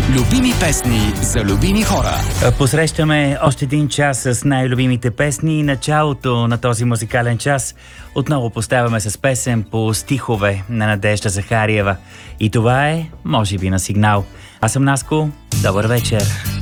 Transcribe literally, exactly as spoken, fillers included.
Любими песни за любими хора. Посрещаме още един час с най-любимите песни. Началото на този музикален час отново поставяме с песен по стихове на Надежда Захариева. И това е, може би, на сигнал. Аз съм Наско. Добър вечер.